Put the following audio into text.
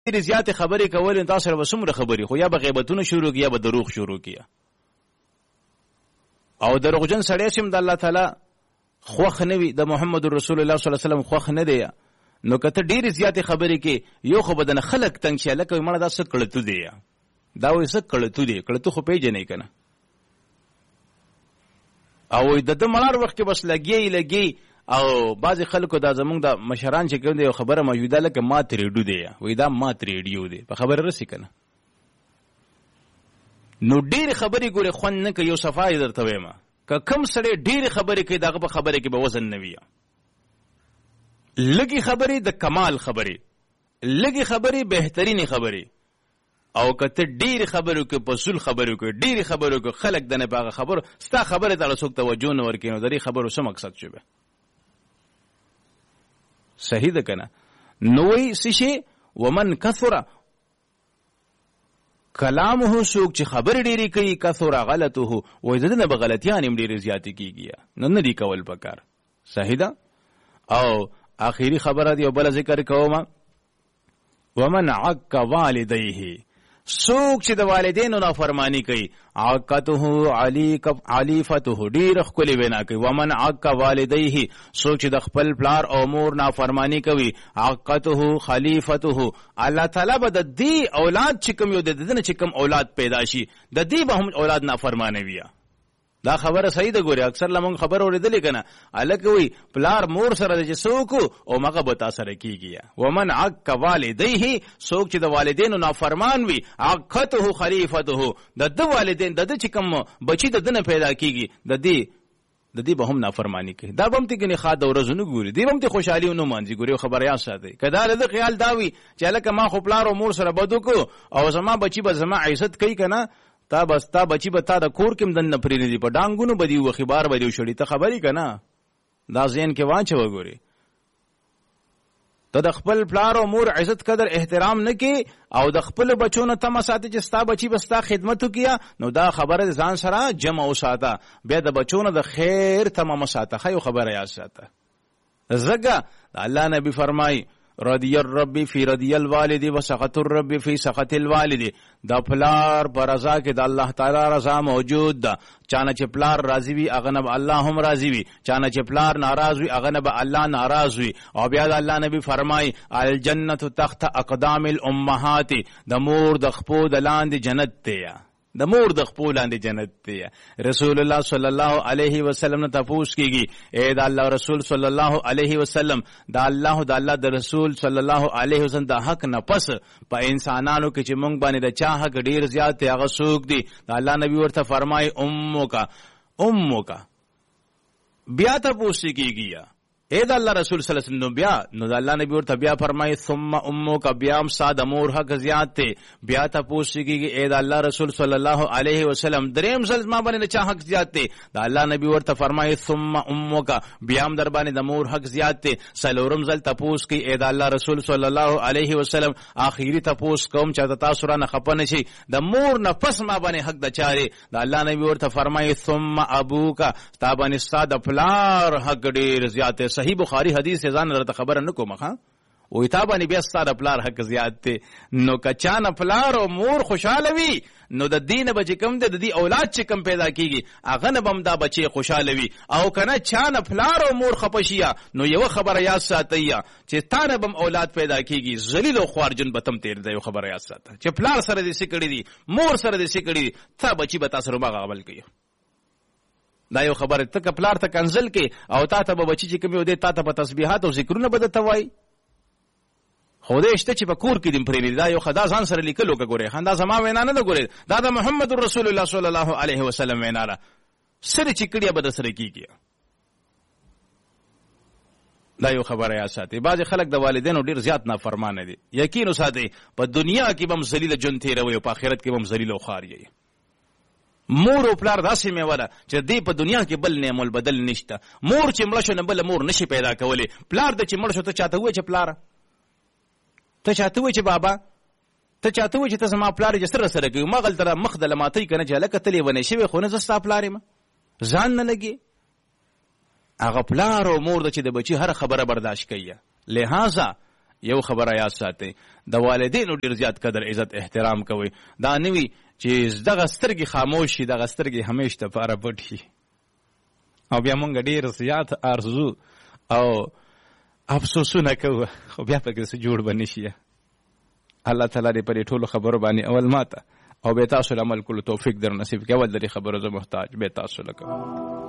ډېرې زیاتې خبرې کول تاسو سره به څومره خبرې خو یا به غیبتونه شروع کړي یا به دروغ شروع کړي او دروغجن سړی چې د الله تعالی خوښ نه وي د محمد رسول الله صلی الله علیه وسلم خوښ نه دی نو که ته ډېرې زیاتې خبرې کې یو خو به دنه خلک تنګ شي هلکه وایي مړه دا څه کړتو دی دا وایي څه کړتو دی کړتو خو پېژنئ که نه او وایي د ده مړار وخت کې بس لګي او بعضې خلکو دا زمونږ د مشران چې کوم دی یو خبره موجوده لکه مات ریډیو دی وایي دا مات ریډیو دی په خبره رسي که نه نو ډېرې خبرې ګورې خوند نه کوي یو صفا یې درته وایم که کوم سړی ډېرې خبرې کوي د هغه په خبرې کې به وزن نه وي لږې خبرې د کمال خبرې لږې خبرې بهترینې خبرې او که ته ډېرې خبرې کوي په اصول خبرې کوي ډېرې خبرې کوي خلک دنه په هغه خبرو ستا خبرې ته څوک توجه نه ورکوي نو د دې خبرو څه مقصد شو به صحیح ده که نه نو وایي څه شی ومن کثره کلامه څوک چې خبرې ډېرې کوي کثره غلطه وایي د ده نه به غلطیان هم ډېرې زیاتې کېږي نو نه دي کول پکار صحیح ده او آخری خبره دی او بل ذکر کوم ومن عق والديه څوک چې د والدینو نافرمانی کوي عقته علیفته ډیر خپل وینا کوي ومن عق والديه څوک چې د خپل پلار او مور نافرمانی کوي عقته خلیفته الله تعالی به د دې اولاد چې کوم یو د دې چې کوم اولاد پیدا شي د دې به هم اولاد نافرمانی وي دا خبره صحیح ده ګوري اکثر لمون خبر اورېدلې کنه الکه وی پلار مور سره چې څوک او مغه به تاسو سره کیږي ومن عق والديه څوک چې د والدینو نافرمان وي عقته خلیفته د والدین د چې کوم بچی د دنه پیدا کیږي د دې به هم نافرمانی کوي دا به هم تګنی خاطر ورزونه ګوري دی به هم ته خوشحالي نه مانځي ګوري خبره یا ساتي کدا له خیال داوي چې الکه ما خو پلار او مور سره بدو کو او زما بچی به زما عزت کوي کنه تا بستا بچی به تا د کور کې مدن نه پرېږدي په ډانګونو به دي وخي بار به دي وشړي ته خبرې که نه دا ذهن کې واچوه ګورې ته د خپل پلار او مور عزت قدر احترام نه کې او د خپل بچو نه تمه ساتي چې ستا بچی به ستا خدمت وکړي نو دا خبره ځان سره جمع وساته بیا د بچو نه د خیر تمه مه ساته ښه یو خبره یاد ساته ځکه الله نبی فرمایي رضی الرب فی رضی الوالد و سخط الرب فی سخط الوالد دا پلار پر رضا کې د الله تعالی رضا موجود ده چانه چې پلار راضی وي هغه نه الله هم راضی وي چانه چې پلار ناراض وي هغه نه الله ناراض وي او بیا د الله نبی فرمای الجنه تحت اقدام الامهات د مور د خپو د لاندې جنت ته د مور د خپل لاندې جنت دی رسول الله صلی الله علیه وسلم نه تاسو کیږي اے د الله رسول صلی الله علیه وسلم دا الله د رسول صلی الله علیه وسلم د حق نه پس په انسانانو کې چې مونږ باندې د چا حق ډیر زیات هغه څوک دی د الله نبی ورته فرمای امک بیا تاسو کیږي اے د الله رسول صلی الله علیه وسلم بیا نو د الله نبی ورته بیا فرمای ثم امک بیا هم ساده مور حق زیات ته بیا تاسو کیږي اے د الله رسول صلی الله علیه وسلم دریم ځل ما باندې چا حق زیات ته د الله نبی ورته فرمای ثم امک بیا هم در باندې د مور حق زیات ته سلورم ځل تاسو کی اے د الله رسول صلی الله علیه وسلم اخیری تاسو کوم چې تاسو را نه خپنه شي د مور نه پس ما باندې حق د چاره د الله نبی ورته فرمای ثم ابوک تا باندې ساده پلار حق ډیر زیات صحیح بخاری حدیث ځان درته خبره نه کوم ښا او ایتابانی بیا ستاره پلار حق زیات ته نو کچانه پلار او مور خوشاله وي نو د دین بچ کم د دې اولاد چې کم پیدا کیږي اغه نه بم دا بچي خوشاله وي او کنه چانه پلار او مور خپشیا نو یو خبره یاد ساتیا چې تانه بم اولاد پیدا کیږي ذلیل او خوارجن بتم تیر دی یو خبره یاد ساته چې پلار سره دې سکړی دي مور سره دې سکړی دي تا بچي به تاسو ربا غبل کوي دا یو خبره ته کپلار ته کنزل کې او تا ته به بچی چې کوم یو دی تا ته په تسبیحات او ذکرونه بده توای خو دې شته چې په کور کې دیم پرې دا یو خدا ځان سره لیکلو کا ګوره خندا زما وینا نه ګوره دا د محمد رسول الله صلی الله علیه وسلم وینا را سره چې کړي به سره کیږي دا یو خبره یا ساتي بعض خلک د والدینو ډیر زیات نافرمانه دي یقین ساتي په دنیا کې بم ذلیل جون تیروي او په آخرت کې بم ذلیل او خاري مور او پلار داسې میوله چې دې په دنیا کې بل نعمت بدل نشته مور چې مړ شو نه بل مور نشي پیدا کولی پلار د چې مړ شو ته چاته وای چې پلار ته چاته وای چې بابا ته چاته وای چې ته زما پلار یې سره سره کوي ما غلطه مخ د لماتې کنه چې لکه تلې ونی شوی خو نه زستا پلار ما ځان نه لګي هغه پلار او مور د چې د بچي هر خبره برداشت کوي لہذا یو خبره یاد ساتئ، د والدینو ډېر زیات قدر عزت احترام کوئ. دا نه وي چې دغه سترګې خاموش شي، دغه سترګې همیش دپاره پټ شي او بیا مونږ ډېر زیات آرزو او افسوسونه کوو، خو بیا پکې څه جوړ به نه شي. الله تعالی دې په دې ټولو خبرو باندې اول ماته او بیا تاسو عمل کولو توفیق در نصیب کړي. اول د دې خبرو زه محتاج، بیا تاسو لکه